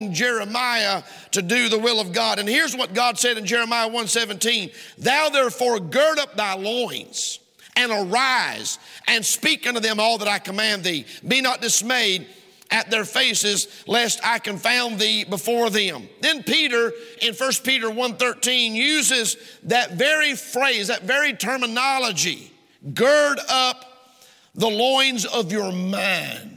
Jeremiah to do the will of God. And here's what God said in Jeremiah 1:17. Thou therefore gird up thy loins and arise and speak unto them all that I command thee. Be not dismayed at their faces, lest I confound thee before them. Then Peter, in 1 Peter 1:13, uses that very phrase, that very terminology, gird up the loins of your mind.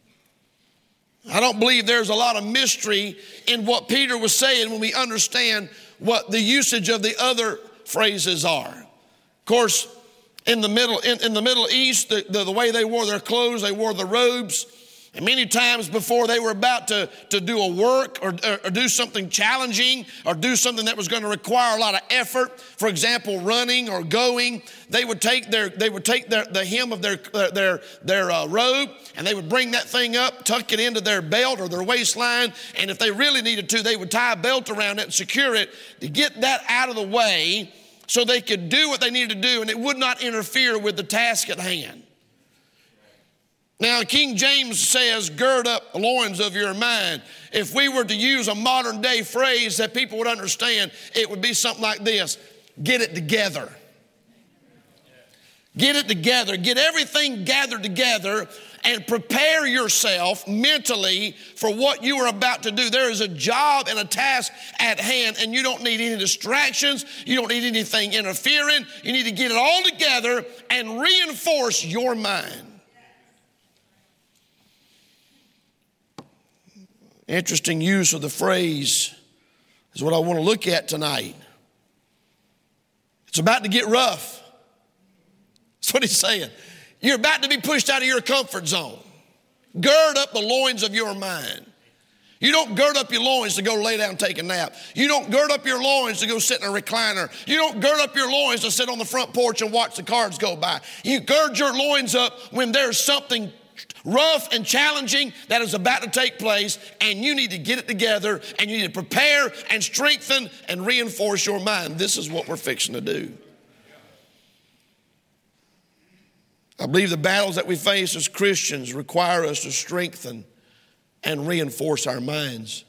I don't believe there's a lot of mystery in what Peter was saying when we understand what the usage of the other phrases are. Of course, in the Middle East, the way they wore their clothes, they wore the robes. And many times before they were about to do a work or do something challenging or do something that was going to require a lot of effort, for example, running or going, they would take the hem of their robe, and they would bring that thing up, tuck it into their belt or their waistline, and if they really needed to, they would tie a belt around it and secure it to get that out of the way so they could do what they needed to do and it would not interfere with the task at hand. Now, King James says, gird up the loins of your mind. If we were to use a modern day phrase that people would understand, it would be something like this: get it together. Get it together. Get everything gathered together and prepare yourself mentally for what you are about to do. There is a job and a task at hand, and you don't need any distractions. You don't need anything interfering. You need to get it all together and reinforce your mind. Interesting use of the phrase is what I want to look at tonight. It's about to get rough. That's what he's saying. You're about to be pushed out of your comfort zone. Gird up the loins of your mind. You don't gird up your loins to go lay down and take a nap. You don't gird up your loins to go sit in a recliner. You don't gird up your loins to sit on the front porch and watch the cars go by. You gird your loins up when there's something rough and challenging that is about to take place, and you need to get it together, and you need to prepare and strengthen and reinforce your mind. This is what we're fixing to do. I believe the battles that we face as Christians require us to strengthen and reinforce our minds.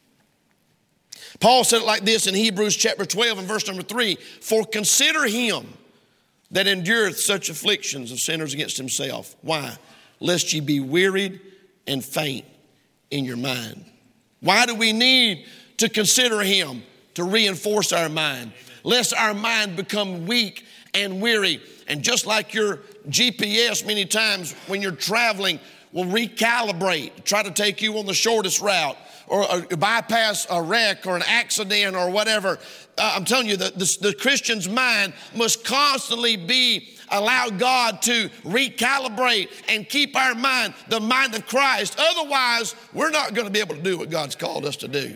Paul said it like this in Hebrews chapter 12 and verse number 3. For consider him that endureth such afflictions of sinners against himself. Why? Lest ye be wearied and faint in your mind. Why do we need to consider him? To reinforce our mind, lest our mind become weak and weary. And just like your GPS many times when you're traveling will recalibrate, try to take you on the shortest route or bypass a wreck or an accident or whatever. I'm telling you that the Christian's mind must constantly allow God to recalibrate and keep our mind, the mind of Christ. Otherwise, we're not going to be able to do what God's called us to do.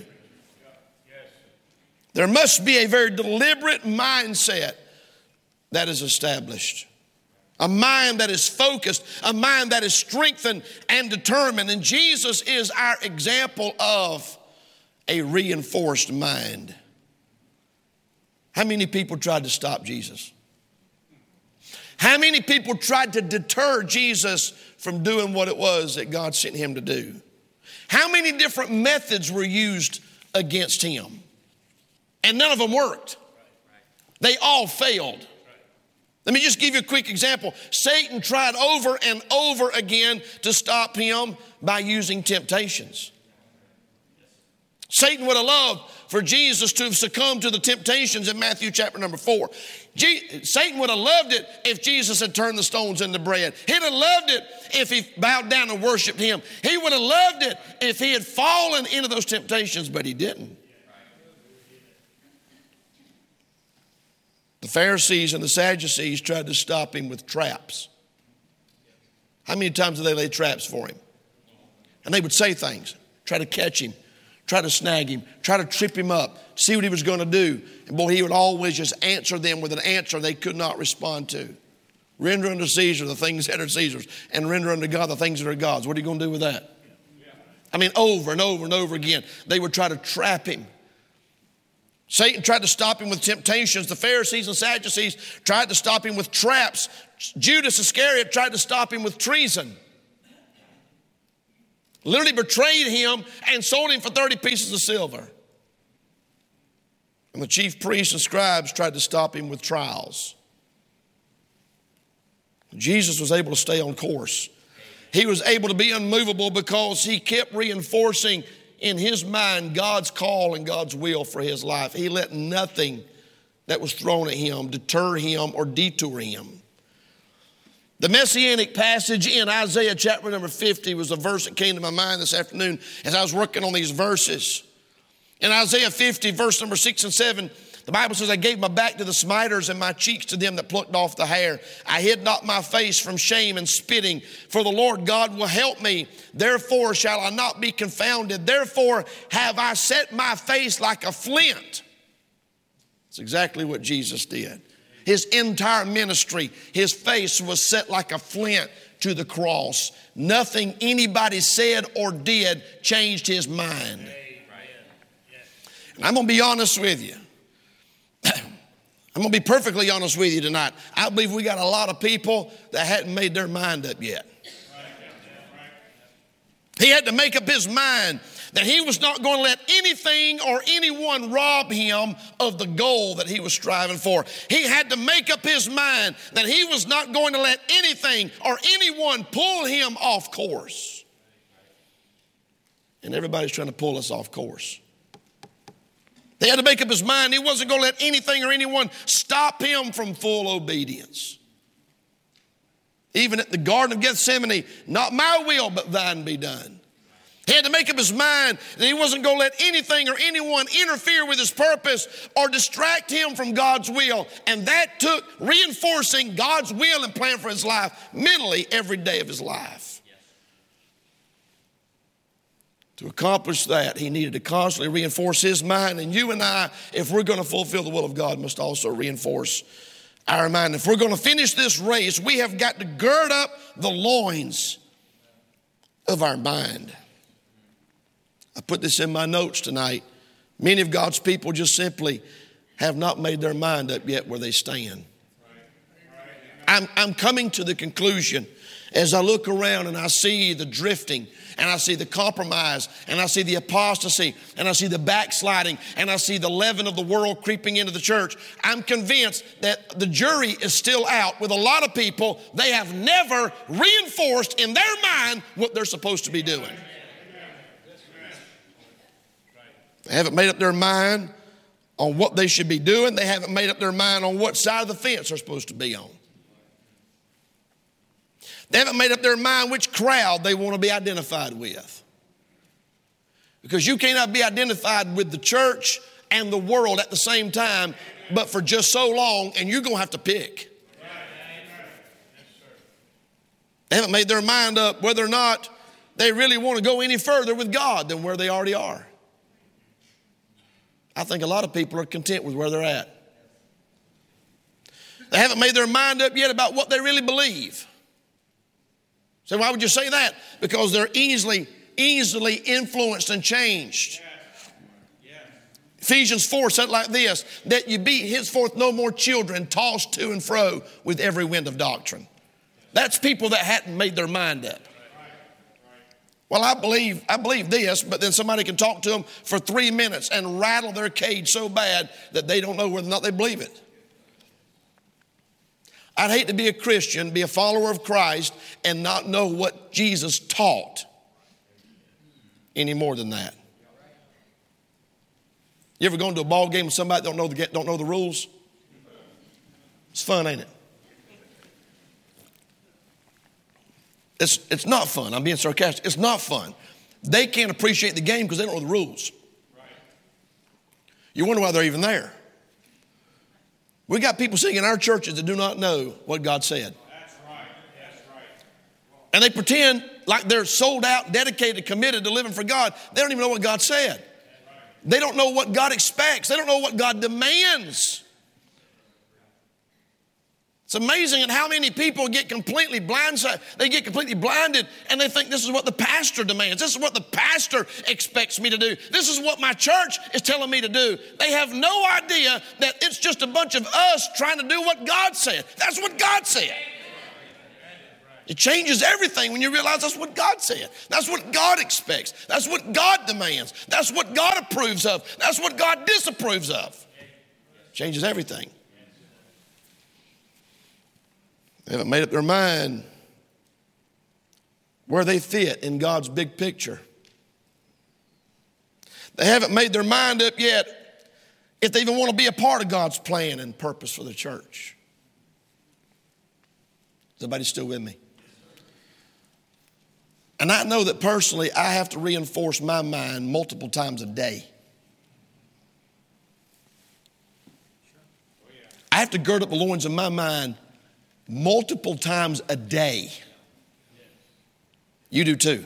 There must be a very deliberate mindset that is established. A mind that is focused, a mind that is strengthened and determined. And Jesus is our example of a reinforced mind. How many people tried to stop Jesus? How many people tried to deter Jesus from doing what it was that God sent him to do? How many different methods were used against him? And none of them worked. They all failed. Let me just give you a quick example. Satan tried over and over again to stop him by using temptations. Satan would have loved for Jesus to have succumbed to the temptations in Matthew chapter number 4. Satan would have loved it if Jesus had turned the stones into bread. He'd have loved it if he bowed down and worshiped him. He would have loved it if he had fallen into those temptations, but he didn't. The Pharisees and the Sadducees tried to stop him with traps. How many times did they lay traps for him? And they would say things, try to catch him, try to snag him, try to trip him up, see what he was going to do. And boy, he would always just answer them with an answer they could not respond to. Render unto Caesar the things that are Caesar's, and render unto God the things that are God's. What are you going to do with that? I mean, over and over and over again, they would try to trap him. Satan tried to stop him with temptations. The Pharisees and Sadducees tried to stop him with traps. Judas Iscariot tried to stop him with treason. literally betrayed him and sold him for 30 pieces of silver. And the chief priests and scribes tried to stop him with trials. Jesus was able to stay on course. He was able to be unmovable because he kept reinforcing in his mind God's call and God's will for his life. He let nothing that was thrown at him deter him or detour him. The messianic passage in Isaiah chapter number 50 was a verse that came to my mind this afternoon as I was working on these verses. In Isaiah 50, verse number 6 and 7, the Bible says, I gave my back to the smiters and my cheeks to them that plucked off the hair. I hid not my face from shame and spitting, for the Lord God will help me. Therefore shall I not be confounded. Therefore have I set my face like a flint. That's exactly what Jesus did. His entire ministry, his face was set like a flint to the cross. Nothing anybody said or did changed his mind. And I'm going to be honest with you. I'm going to be perfectly honest with you tonight. I believe we got a lot of people that hadn't made their mind up yet. He had to make up his mind that he was not going to let anything or anyone rob him of the goal that he was striving for. He had to make up his mind that he was not going to let anything or anyone pull him off course. And everybody's trying to pull us off course. He had to make up his mind he wasn't going to let anything or anyone stop him from full obedience. Even at the Garden of Gethsemane, not my will but thine be done. He had to make up his mind that he wasn't going to let anything or anyone interfere with his purpose or distract him from God's will. And that took reinforcing God's will and plan for his life mentally every day of his life. To accomplish that, he needed to constantly reinforce his mind. And you and I, if we're going to fulfill the will of God, must also reinforce our mind. If we're going to finish this race, we have got to gird up the loins of our mind. I put this in my notes tonight. Many of God's people just simply have not made their mind up yet where they stand. I'm coming to the conclusion as I look around and I see the drifting and I see the compromise and I see the apostasy and I see the backsliding and I see the leaven of the world creeping into the church. I'm convinced that the jury is still out with a lot of people. They have never reinforced in their mind what they're supposed to be doing. They haven't made up their mind on what they should be doing. They haven't made up their mind on what side of the fence they're supposed to be on. They haven't made up their mind which crowd they want to be identified with. Because you cannot be identified with the church and the world at the same time, but for just so long, and you're going to have to pick. They haven't made their mind up whether or not they really want to go any further with God than where they already are. I think a lot of people are content with where they're at. They haven't made their mind up yet about what they really believe. So why would you say that? Because they're easily influenced and changed. Ephesians 4 said it like this, that you be henceforth no more children tossed to and fro with every wind of doctrine. That's people that hadn't made their mind up. Well, I believe this, but then somebody can talk to them for 3 minutes and rattle their cage so bad that they don't know whether or not they believe it. I'd hate to be a Christian, be a follower of Christ, and not know what Jesus taught any more than that. You ever gone to a ball game with somebody that don't know the rules? It's fun, ain't it? It's not fun. I'm being sarcastic. It's not fun. They can't appreciate the game because they don't know the rules. You wonder why they're even there. We got people sitting in our churches that do not know what God said. That's right. That's right. And they pretend like they're sold out, dedicated, committed to living for God. They don't even know what God said. They don't know what God expects. They don't know what God demands. It's amazing at how many people get completely blindsided. They get completely blinded and they think this is what the pastor demands. This is what the pastor expects me to do. This is what my church is telling me to do. They have no idea that it's just a bunch of us trying to do what God said. That's what God said. It changes everything when you realize that's what God said. That's what God expects. That's what God demands. That's what God approves of. That's what God disapproves of. Changes everything. They haven't made up their mind where they fit in God's big picture. They haven't made their mind up yet if they even want to be a part of God's plan and purpose for the church. Is everybody still with me? And I know that personally I have to reinforce my mind multiple times a day. I have to gird up the loins of my mind multiple times a day. You do too.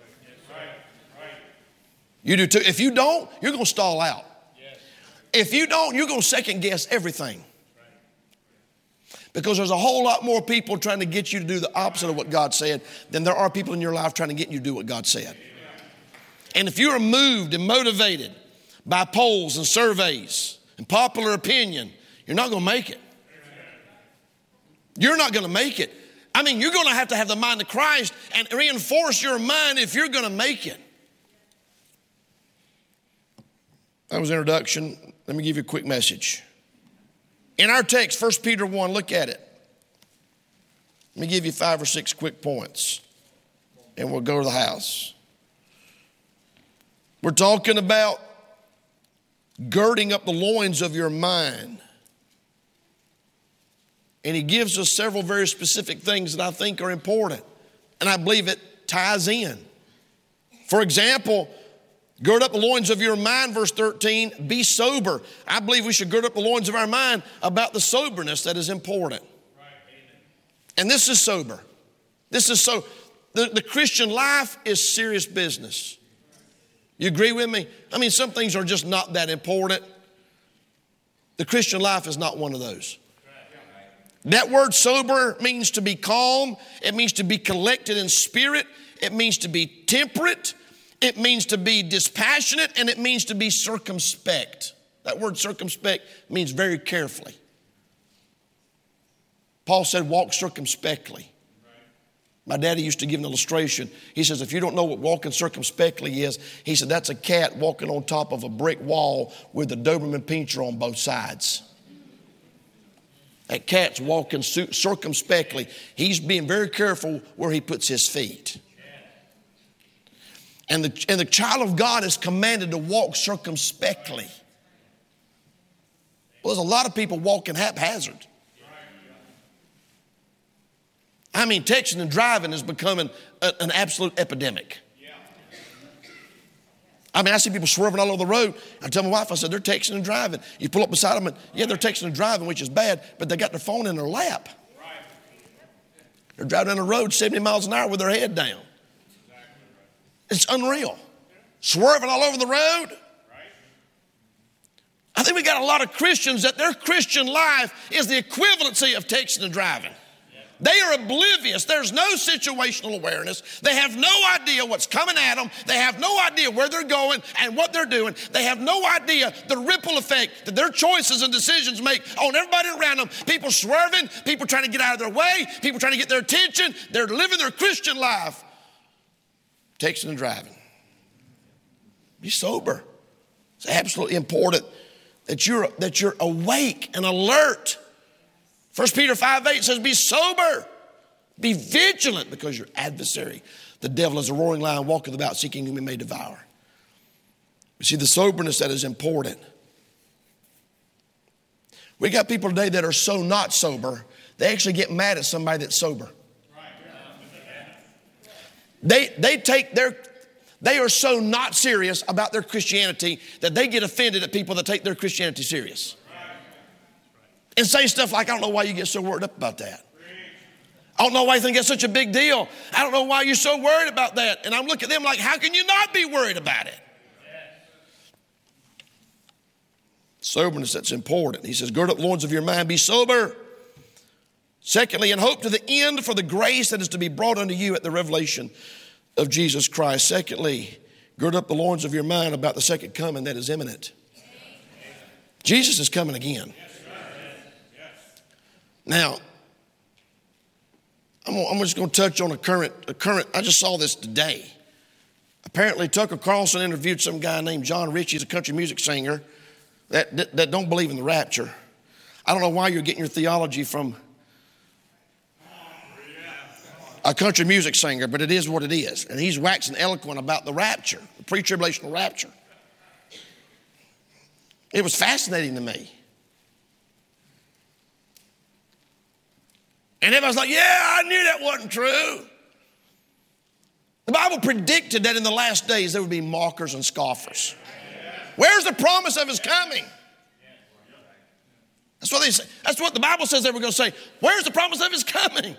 You do too. If you don't, you're going to stall out. If you don't, you're going to second guess everything. Because there's a whole lot more people trying to get you to do the opposite of what God said than there are people in your life trying to get you to do what God said. And if you are moved and motivated by polls and surveys and popular opinion, you're not going to make it. You're not going to make it. I mean, you're going to have the mind of Christ and reinforce your mind if you're going to make it. That was introduction. Let me give you a quick message. In our text, 1 Peter 1, look at it. Let me give you 5 or 6 quick points, and we'll go to the house. We're talking about girding up the loins of your mind. And he gives us several very specific things that I think are important, and I believe it ties in. For example, gird up the loins of your mind, verse 13, be sober. I believe we should gird up the loins of our mind about the soberness that is important. Right. And this is sober. This is so, the Christian life is serious business. You agree with me? I mean, some things are just not that important. The Christian life is not one of those. That word sober means to be calm. It means to be collected in spirit. It means to be temperate. It means to be dispassionate, and it means to be circumspect. That word circumspect means very carefully. Paul said, walk circumspectly. My daddy used to give an illustration. He says, if you don't know what walking circumspectly is, he said, that's a cat walking on top of a brick wall with a Doberman Pinscher on both sides. That cat's walking circumspectly. He's being very careful where he puts his feet. And the child of God is commanded to walk circumspectly. Well, there's a lot of people walking haphazard. I mean, texting and driving is becoming an absolute epidemic. I mean, I see people swerving all over the road. I tell my wife, I said, they're texting and driving. You pull up beside them, and yeah, they're texting and driving, which is bad, but they got their phone in their lap. They're driving down the road 70 miles an hour with their head down. It's unreal. Swerving all over the road. I think we got a lot of Christians that their Christian life is the equivalency of texting and driving. They are oblivious. There's no situational awareness. They have no idea what's coming at them. They have no idea where they're going and what they're doing. They have no idea the ripple effect that their choices and decisions make on everybody around them. People swerving, people trying to get out of their way, people trying to get their attention. They're living their Christian life. Texting and driving. Be sober. It's absolutely important that you're awake and alert. 1 Peter 5:8 says, be sober, be vigilant, because your adversary, the devil, is a roaring lion, walketh about seeking whom he may devour. You see, the soberness that is important. We got people today that are so not sober, they actually get mad at somebody that's sober. They are so not serious about their Christianity that they get offended at people that take their Christianity serious. And say stuff like, I don't know why you get so worked up about that. I don't know why you think that's such a big deal. I don't know why you're so worried about that. And I'm looking at them like, how can you not be worried about it? Soberness, that's important. He says, gird up the loins of your mind, be sober. Secondly, and hope to the end for the grace that is to be brought unto you at the revelation of Jesus Christ. Secondly, gird up the loins of your mind about the second coming that is imminent. Jesus is coming again. Now, I'm just going to touch on a current, I just saw this today. Apparently Tucker Carlson interviewed some guy named John Ritchie, he's a country music singer, that don't believe in the rapture. I don't know why you're getting your theology from a country music singer, but it is what it is. And he's waxing eloquent about the rapture, the pre-tribulational rapture. It was fascinating to me. And everybody's like, yeah, I knew that wasn't true. The Bible predicted that in the last days there would be mockers and scoffers. Where's the promise of his coming? That's what they say. That's what the Bible says they were going to say. Where's the promise of his coming?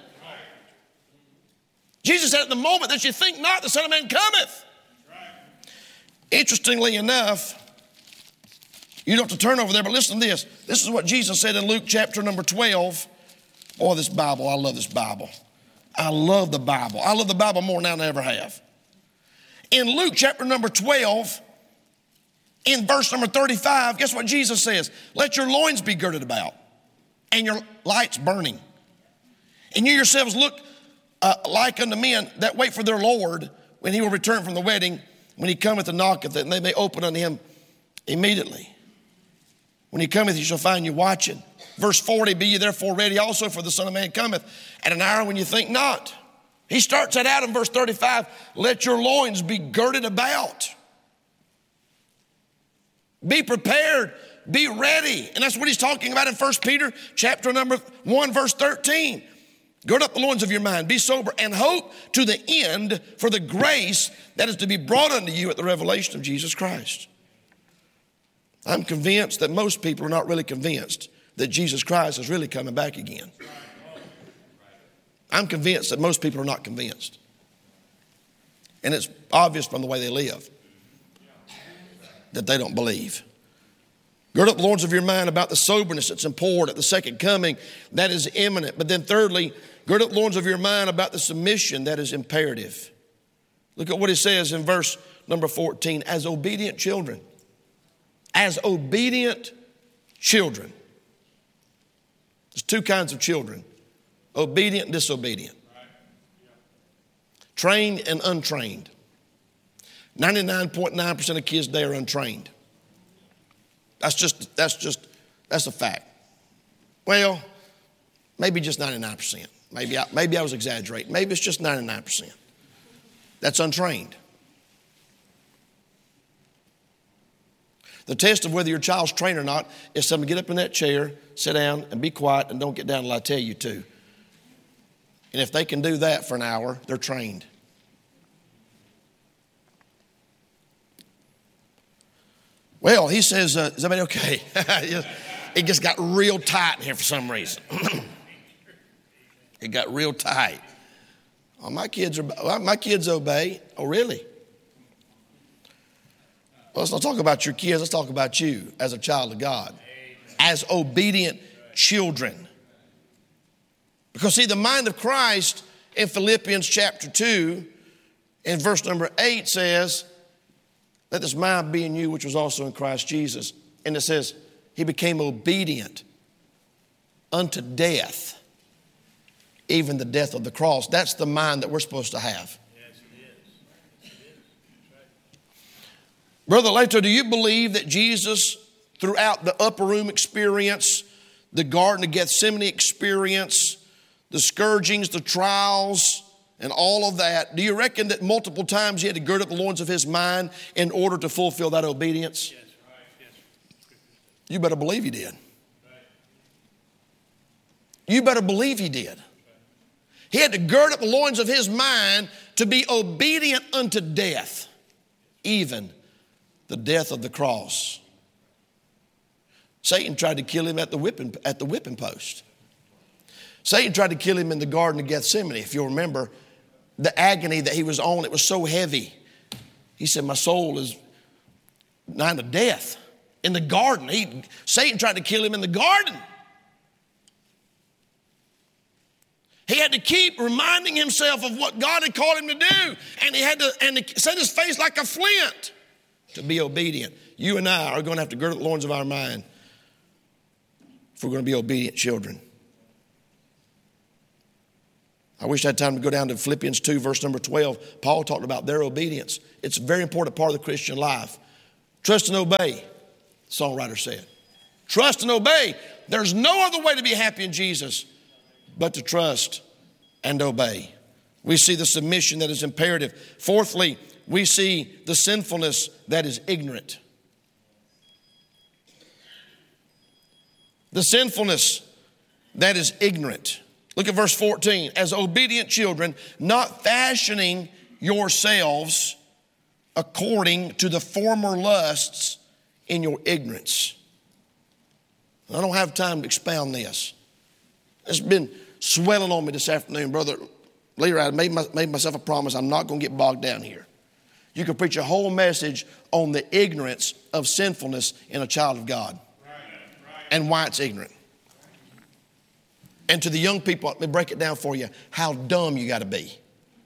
Jesus said, at the moment that you think not, the Son of Man cometh. Interestingly enough, you don't have to turn over there, but listen to this. This is what Jesus said in Luke chapter number 12. Boy, this Bible, I love this Bible. I love the Bible. I love the Bible more now than I ever have. In Luke chapter number 12, in verse number 35, guess what Jesus says? Let your loins be girded about and your lights burning. And you yourselves look like unto men that wait for their Lord when he will return from the wedding, when he cometh and knocketh, and they may open unto him immediately. When he cometh, he shall find you watching. Verse 40, be ye therefore ready also, for the Son of Man cometh at an hour when you think not. He starts that out in verse 35, let your loins be girded about. Be prepared, be ready. And that's what he's talking about in 1 Peter chapter number 1, verse 13. Gird up the loins of your mind, be sober, and hope to the end for the grace that is to be brought unto you at the revelation of Jesus Christ. I'm convinced that most people are not really convinced that Jesus Christ is really coming back again. I'm convinced that most people are not convinced. And it's obvious from the way they live that they don't believe. Gird up the loins of your mind about the soberness that's important, the second coming that is imminent. But then thirdly, gird up the loins of your mind about the submission that is imperative. Look at what he says in verse number 14, as obedient children. As obedient children. There's two kinds of children, obedient and disobedient. Trained and untrained. 99.9% of kids today are untrained. That's a fact. Well, maybe just 99%. Maybe I was exaggerating. Maybe it's just 99%. That's untrained. The test of whether your child's trained or not is somebody get up in that chair, sit down, and be quiet, and don't get down until I tell you to. And if they can do that for an hour, they're trained. Well, he says, is everybody okay? It just got real tight in here for some reason. It got real tight. Oh, my kids obey. Oh, really? Well, let's not talk about your kids. Let's talk about you as a child of God. As obedient children. Because see, the mind of Christ in Philippians chapter 2 in verse number 8 says, let this mind be in you which was also in Christ Jesus. And it says, he became obedient unto death, even the death of the cross. That's the mind that we're supposed to have. Brother Leto, do you believe that Jesus, throughout the upper room experience, the Garden of Gethsemane experience, the scourgings, the trials, and all of that, do you reckon that multiple times he had to gird up the loins of his mind in order to fulfill that obedience? Yes, right. Yes. You better believe he did. You better believe he did. He had to gird up the loins of his mind to be obedient unto death, even the death of the cross. Satan tried to kill him at the whipping post. Satan tried to kill him in the Garden of Gethsemane. If you'll remember, the agony that he was on, it was so heavy. He said, my soul is nigh to death. In the garden, Satan tried to kill him in the garden. He had to keep reminding himself of what God had called him to do. And he had to set his face like a flint to be obedient. You and I are going to have to gird up the loins of our mind if we're going to be obedient children. I wish I had time to go down to Philippians 2, verse number 12. Paul talked about their obedience. It's a very important part of the Christian life. Trust and obey, the songwriter said. Trust and obey. There's no other way to be happy in Jesus but to trust and obey. We see the submission that is imperative. Fourthly, we see the sinfulness that is ignorant. The sinfulness that is ignorant. Look at verse 14. As obedient children, not fashioning yourselves according to the former lusts in your ignorance. I don't have time to expound this. It's been swelling on me this afternoon, Brother Leader. I made myself a promise. I'm not going to get bogged down here. You could preach a whole message on the ignorance of sinfulness in a child of God and why it's ignorant. And to the young people, let me break it down for you, how dumb you got to be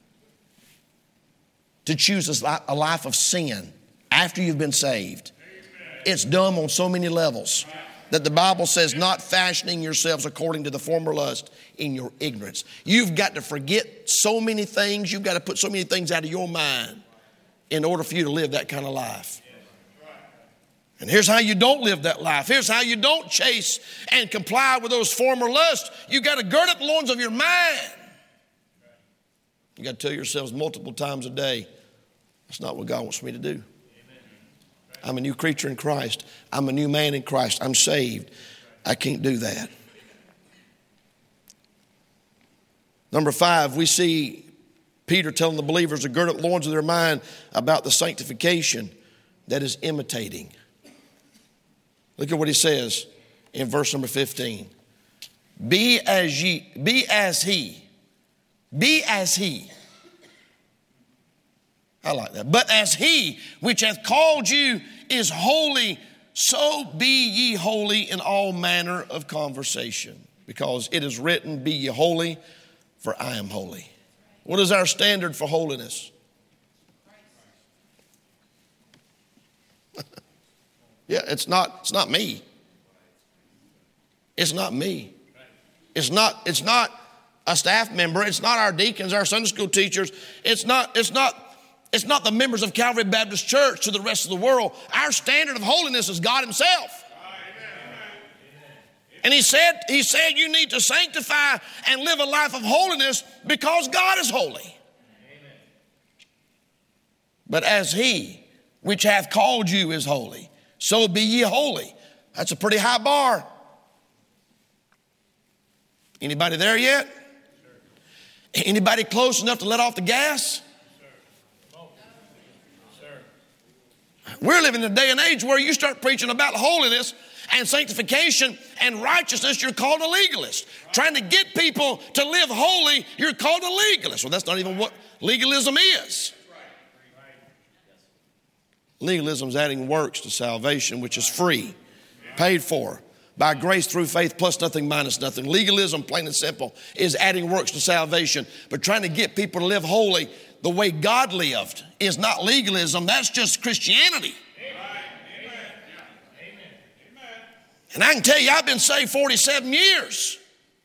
to choose a life of sin after you've been saved. It's dumb on so many levels that the Bible says not fashioning yourselves according to the former lust in your ignorance. You've got to forget so many things. You've got to put so many things out of your mind in order for you to live that kind of life. And here's how you don't live that life. Here's how you don't chase and comply with those former lusts. You've got to gird up the loins of your mind. You've got to tell yourselves multiple times a day, that's not what God wants me to do. I'm a new creature in Christ. I'm a new man in Christ. I'm saved. I can't do that. Number 5, we see Peter telling the believers to gird up the loins of their mind about the sanctification that is imitating. Look at what he says in verse number 15. Be as he. Be as he. I like that. But as he which hath called you is holy, so be ye holy in all manner of conversation. Because it is written, be ye holy, for I am holy. What is our standard for holiness? Yeah, it's not me. It's not me. It's not a staff member. It's not our deacons, our Sunday school teachers. It's not the members of Calvary Baptist Church to the rest of the world. Our standard of holiness is God himself. And he said you need to sanctify and live a life of holiness because God is holy. But as he which hath called you is holy, so be ye holy. That's a pretty high bar. Anybody there yet? Anybody close enough to let off the gas? We're living in a day and age where you start preaching about holiness and sanctification and righteousness, you're called a legalist. Trying to get people to live holy, you're called a legalist. Well, that's not even what legalism is. Legalism is adding works to salvation, which is free, paid for, by grace through faith, plus nothing minus nothing. Legalism, plain and simple, is adding works to salvation. But trying to get people to live holy the way God lived is not legalism. That's just Christianity. And I can tell you, I've been saved 47 years.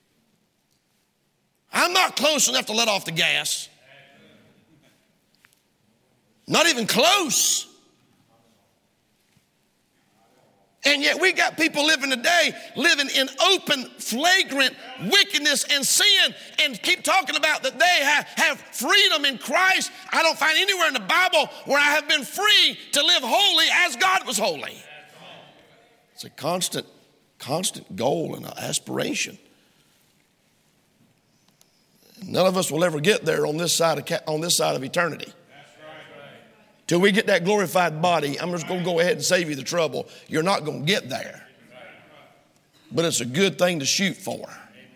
I'm not close enough to let off the gas. Not even close. And yet we got people living today, living in open, flagrant wickedness and sin, and keep talking about that they have freedom in Christ. I don't find anywhere in the Bible where I have been free to live holy as God was holy. It's a constant goal and an aspiration. None of us will ever get there on this side of eternity. Till we get that glorified body, I'm just going to go ahead and save you the trouble. You're not going to get there. But it's a good thing to shoot for.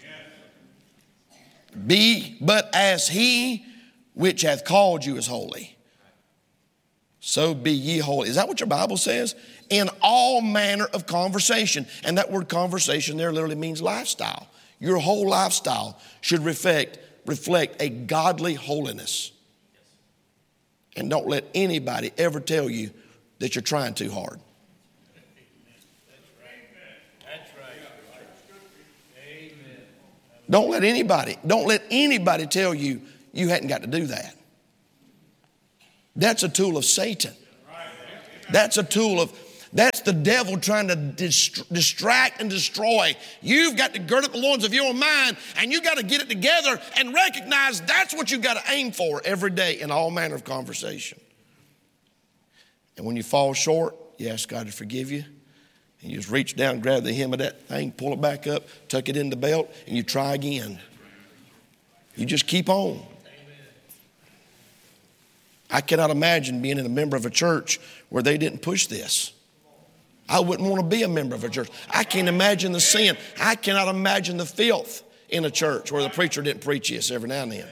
But as he which hath called you is holy, so be ye holy. Is that what your Bible says? In all manner of conversation. And that word conversation there literally means lifestyle. Your whole lifestyle should reflect a godly holiness. And don't let anybody ever tell you that you're trying too hard. That's right. Amen. Don't let anybody tell you you hadn't got to do that. That's a tool of Satan. That's the devil trying to distract and destroy. You've got to gird up the loins of your mind, and you've got to get it together and recognize that's what you've got to aim for every day in all manner of conversation. And when you fall short, you ask God to forgive you. And you just reach down, grab the hem of that thing, pull it back up, tuck it in the belt, and you try again. You just keep on. I cannot imagine being a member of a church where they didn't push this. I wouldn't want to be a member of a church. I can't imagine the sin. I cannot imagine the filth in a church where the preacher didn't preach this every now and then.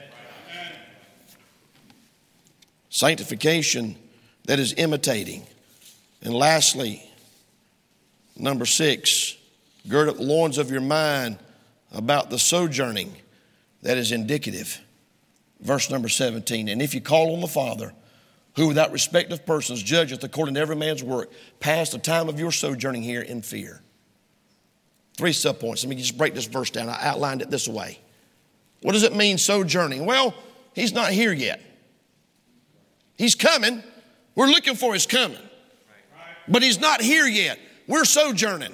Sanctification that is imitating. And lastly, number 6, gird up the loins of your mind about the sojourning that is indicative. Verse number 17, and if you call on the Father, who without respect of persons judgeth according to every man's work, pass the time of your sojourning here in fear. 3 subpoints. Let me just break this verse down. I outlined it this way. What does it mean, sojourning? Well, he's not here yet. He's coming. We're looking for his coming. But he's not here yet. We're sojourning.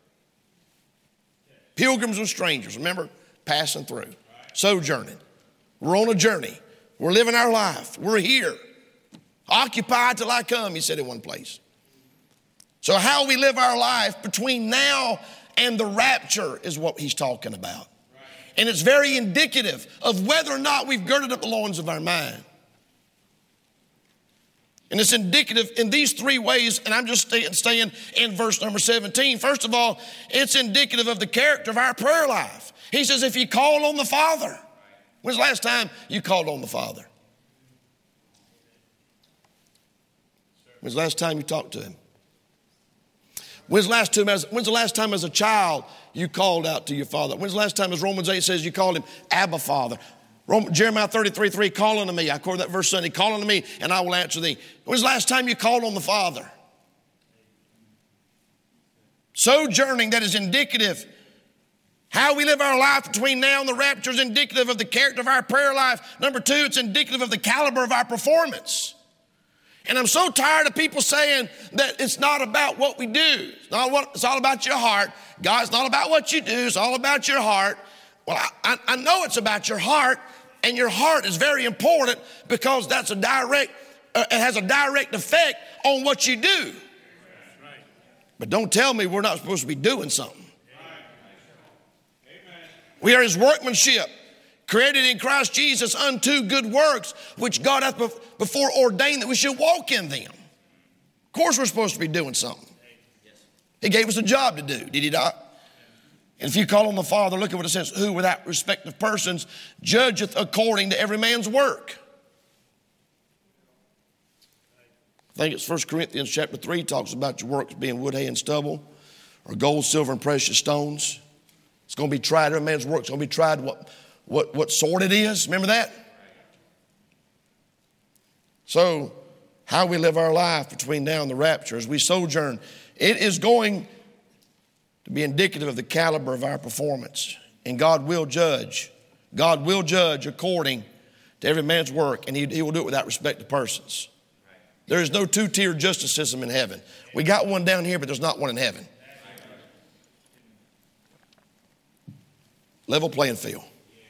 Pilgrims and strangers, remember? Passing through. Sojourning. We're on a journey. We're living our life. We're here. Occupy till I come, he said in one place. So how we live our life between now and the rapture is what he's talking about. And it's very indicative of whether or not we've girded up the loins of our mind. And it's indicative in these 3 ways, and I'm just staying in verse number 17. First of all, it's indicative of the character of our prayer life. He says, if you call on the Father. When's the last time you called on the Father? When's the last time you talked to him? When's the last time as a child you called out to your Father? When's the last time, as Romans 8 says, you called him Abba Father? Jeremiah 33:3, call unto me. I quoted that verse Sunday. Call unto me and I will answer thee. When's the last time you called on the Father? Sojourning that is indicative. How we live our life between now and the rapture is indicative of the character of our prayer life. Number 2, it's indicative of the caliber of our performance. And I'm so tired of people saying that it's not about what we do. It's all about your heart. God, it's not about what you do. It's all about your heart. Well, I know it's about your heart, and your heart is very important because that's it has a direct effect on what you do. But don't tell me we're not supposed to be doing something. We are his workmanship, created in Christ Jesus unto good works, which God hath before ordained that we should walk in them. Of course we're supposed to be doing something. He gave us a job to do, did he not? And if you call on the Father, look at what it says, who without respect of persons judgeth according to every man's work. I think it's 1 Corinthians chapter 3 talks about your works being wood, hay, and stubble, or gold, silver, and precious stones. It's going to be tried. Every man's work is going to be tried what sort it is. Remember that? So how we live our life between now and the rapture as we sojourn, it is going to be indicative of the caliber of our performance. And God will judge. God will judge according to every man's work, and he will do it without respect to persons. There is no 2-tier justice system in heaven. We got one down here, but there's not one in heaven. Level playing field.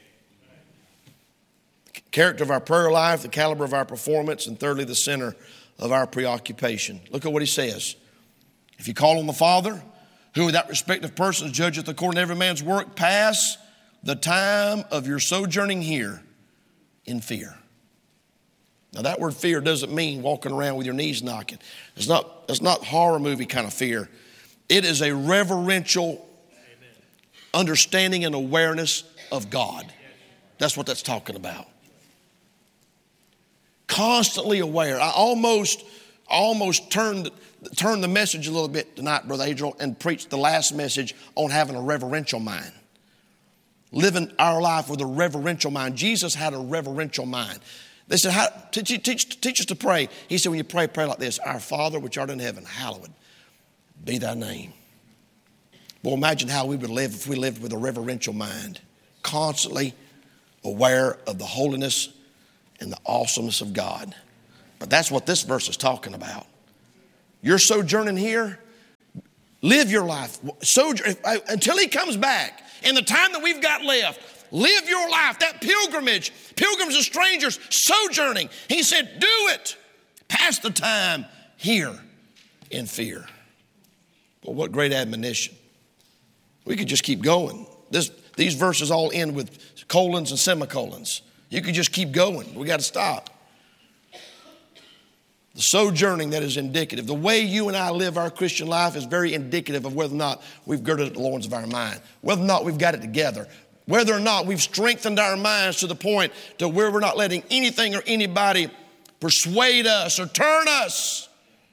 Character of our prayer life, the caliber of our performance, and thirdly, the center of our preoccupation. Look at what he says. If you call on the Father, who without respect of persons judgeth according to every man's work, pass the time of your sojourning here in fear. Now that word fear doesn't mean walking around with your knees knocking. It's not horror movie kind of fear. It is a reverential understanding and awareness of God. That's what that's talking about. Constantly aware. I almost turned the message a little bit tonight, Brother Adriel, and preached the last message on having a reverential mind. Living our life with a reverential mind. Jesus had a reverential mind. They said, teach us to pray. He said, when you pray like this, our Father which art in heaven, hallowed be thy name. Well, imagine how we would live if we lived with a reverential mind. constantly aware of the holiness and the awesomeness of God. But that's what this verse is talking about. You're sojourning here. Live your life until he comes back. In the time that we've got left, live your life. That pilgrimage, pilgrims and strangers sojourning. He said, do it. Pass the time here in fear. Well, what great admonition. We could just keep going. These verses all end with colons and semicolons. You could just keep going. We got to stop. The sojourning that is indicative. The way you and I live our Christian life is very indicative of whether or not we've girded at the loins of our mind, whether or not we've got it together, whether or not we've strengthened our minds to the point to where we're not letting anything or anybody persuade us or turn us.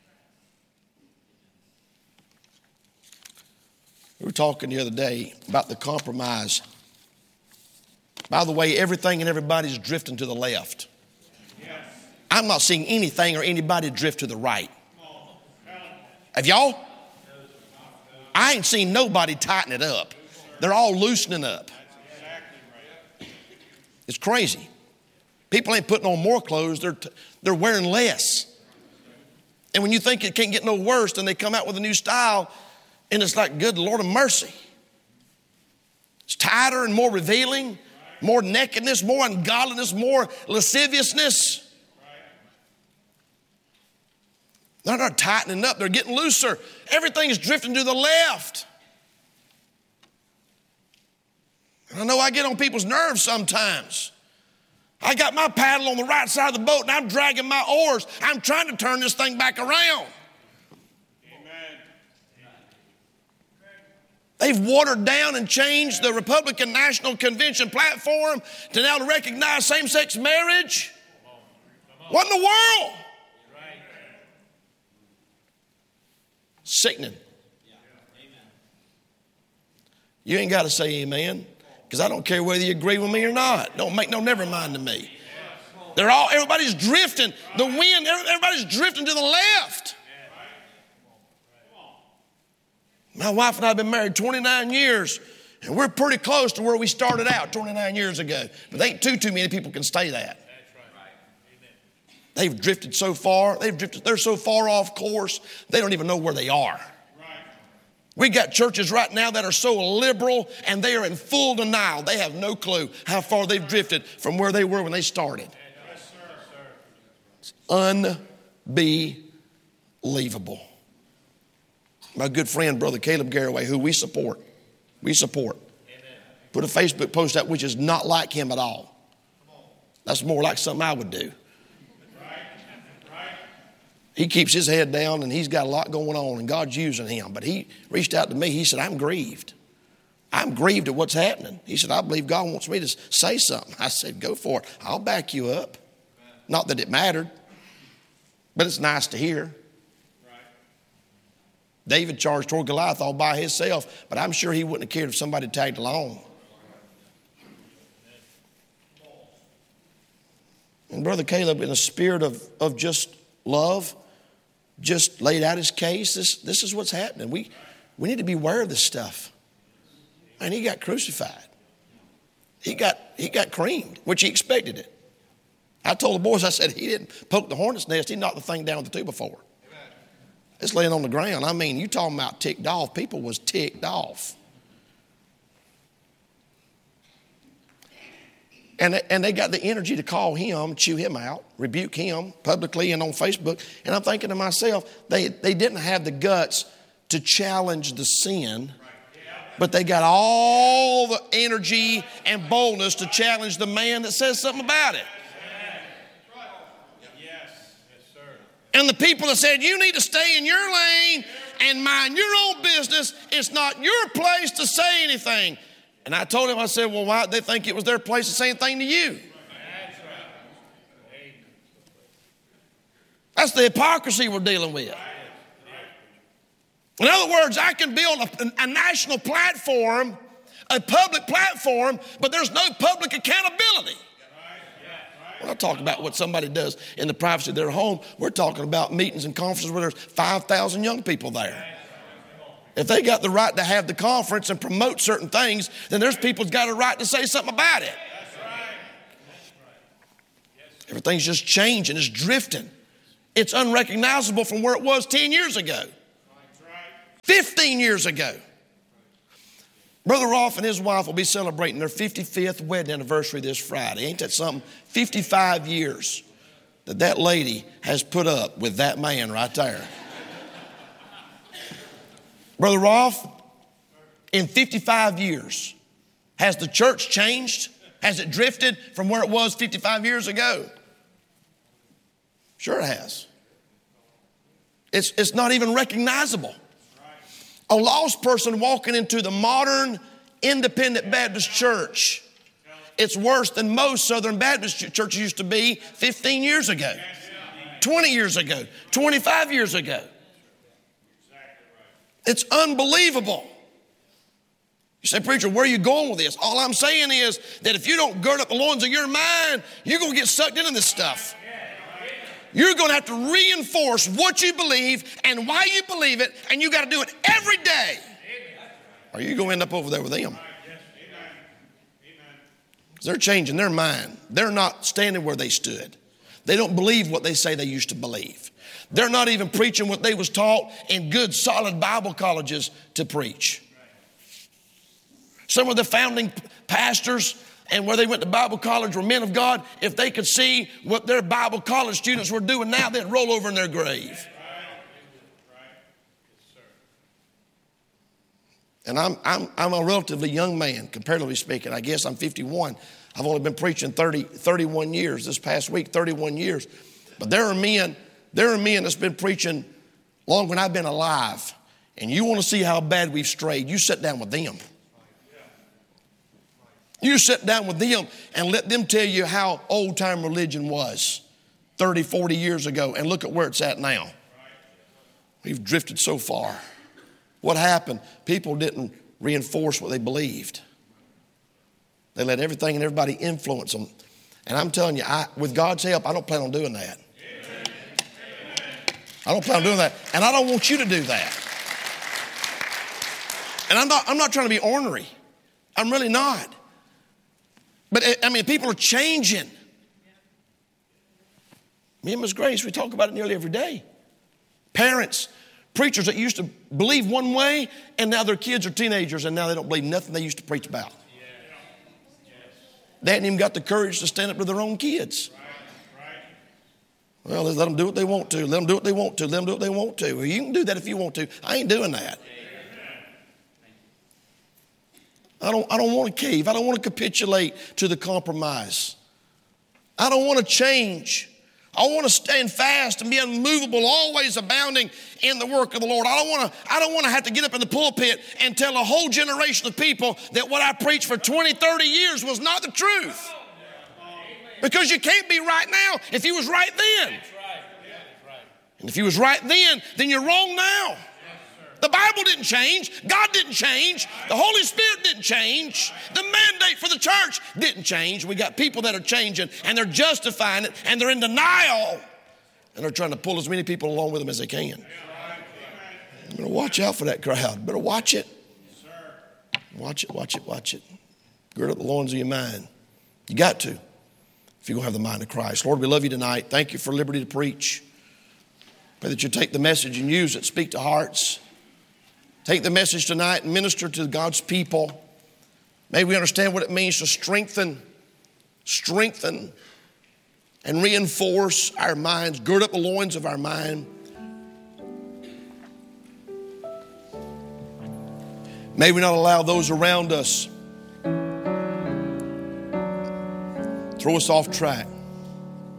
We were talking the other day about the compromise. By the way, everything and everybody's drifting to the left. I'm not seeing anything or anybody drift to the right. Have y'all? I ain't seen nobody tighten it up. They're all loosening up. It's crazy. People ain't putting on more clothes. They're wearing less. And when you think it can't get no worse, then they come out with a new style, and it's like, good Lord of mercy. It's tighter and more revealing, more nakedness, more ungodliness, more lasciviousness. They're not tightening up. They're getting looser. Everything's drifting to the left. And I know I get on people's nerves sometimes. I got my paddle on the right side of the boat and I'm dragging my oars. I'm trying to turn this thing back around. Amen. They've watered down and changed the Republican National Convention platform to now to recognize same-sex marriage. What in the world? Sickening. You ain't got to say amen, because I don't care whether you agree with me or not. Don't make no never mind to me. Everybody's drifting. The wind, everybody's drifting to the left. My wife and I have been married 29 years, and we're pretty close to where we started out 29 years ago. But there ain't too many people can stay that. They've drifted so far. They're so far off course, they don't even know where they are. We got churches right now that are so liberal and they are in full denial. They have no clue how far they've drifted from where they were when they started. It's unbelievable. My good friend, Brother Caleb Garraway, who we support, put a Facebook post out which is not like him at all. That's more like something I would do. He keeps his head down and he's got a lot going on and God's using him. But he reached out to me. He said, I'm grieved. I'm grieved at what's happening. He said, I believe God wants me to say something. I said, go for it. I'll back you up. Not that it mattered, but it's nice to hear. David charged toward Goliath all by himself, but I'm sure he wouldn't have cared if somebody tagged along. And Brother Caleb, in a spirit of just love, just laid out his case. This is what's happening. We need to be aware of this stuff. And he got crucified. He got creamed, which he expected it. I told the boys, I said, he didn't poke the hornet's nest. He knocked the thing down with the 2x4. It's laying on the ground. I mean, you talking about ticked off. People was ticked off. And they got the energy to call him, chew him out, rebuke him publicly and on Facebook. And I'm thinking to myself, they didn't have the guts to challenge the sin, but they got all the energy and boldness to challenge the man that says something about it. And the people that said, you need to stay in your lane and mind your own business. It's not your place to say anything. And I told him, I said, well, why they think it was their place to say anything to you? That's the hypocrisy we're dealing with. In other words, I can build a national platform, a public platform, but there's no public accountability. We're not talking about what somebody does in the privacy of their home. We're talking about meetings and conferences where there's 5,000 young people there. If they got the right to have the conference and promote certain things, then there's people's got a right to say something about it. Everything's just changing. It's drifting. It's unrecognizable from where it was 10 years ago, 15 years ago. Brother Rolf and his wife will be celebrating their 55th wedding anniversary this Friday. Ain't that something? 55 years that lady has put up with that man right there. Brother Rolf, in 55 years, has the church changed? Has it drifted from where it was 55 years ago? Sure it has. It's not even recognizable. A lost person walking into the modern independent Baptist church, it's worse than most Southern Baptist churches used to be 15 years ago, 20 years ago, 25 years ago. It's unbelievable. You say, preacher, where are you going with this? All I'm saying is that if you don't gird up the loins of your mind, you're going to get sucked into this stuff. You're going to have to reinforce what you believe and why you believe it, and you got to do it every day. Or you're going to end up over there with them. They're changing their mind. They're not standing where they stood. They don't believe what they say they used to believe. They're not even preaching what they was taught in good, solid Bible colleges to preach. Some of the founding pastors and where they went to Bible college were men of God. If they could see what their Bible college students were doing now, they'd roll over in their grave. And I'm a relatively young man, comparatively speaking. I guess I'm 51. I've only been preaching 31 years. This past week, 31 years. But there are men that's been preaching longer than I've been alive. And you want to see how bad we've strayed, you sit down with them. You sit down with them and let them tell you how old-time religion was 30, 40 years ago, and look at where it's at now. We've drifted so far. What happened? People didn't reinforce what they believed. They let everything and everybody influence them. And I'm telling you, with God's help, I don't plan on doing that. I don't plan on doing that. And I don't want you to do that. And I'm not trying to be ornery. I'm really not. But I mean, people are changing. Me and Ms. Grace, we talk about it nearly every day. Parents, preachers that used to believe one way, and now their kids are teenagers, and now they don't believe nothing they used to preach about. They hadn't even got the courage to stand up to their own kids. Well, let them do what they want to. Let them do what they want to. Let them do what they want to. Well, you can do that if you want to. I ain't doing that. I don't want to cave. I don't want to capitulate to the compromise. I don't want to change. I want to stand fast and be unmovable, always abounding in the work of the Lord. I don't want to have to get up in the pulpit and tell a whole generation of people that what I preached for 20, 30 years was not the truth. Because you can't be right now if you was right then. And if you was right then you're wrong now. The Bible didn't change. God didn't change. The Holy Spirit didn't change. The mandate for the church didn't change. We got people that are changing, and they're justifying it, and they're in denial, and they're trying to pull as many people along with them as they can. You better watch out for that crowd. Better watch it. Watch it, watch it, watch it. Gird up the loins of your mind. You got to, if you're going to have the mind of Christ. Lord, we love you tonight. Thank you for liberty to preach. Pray that you take the message and use it. Speak to hearts. Take the message tonight and minister to God's people. May we understand what it means to strengthen and reinforce our minds, gird up the loins of our mind. May we not allow those around us throw us off track.